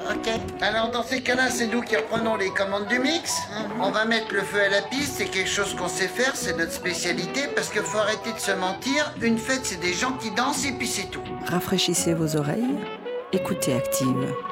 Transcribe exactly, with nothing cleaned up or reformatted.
Ok. Alors dans ces cas-là, c'est nous qui reprenons les commandes du mix. Mm-hmm. On va mettre le feu à la piste, c'est quelque chose qu'on sait faire, c'est notre spécialité, parce qu'il faut arrêter de se mentir. Une fête, c'est des gens qui dansent et puis c'est tout. Rafraîchissez vos oreilles, écoutez Active.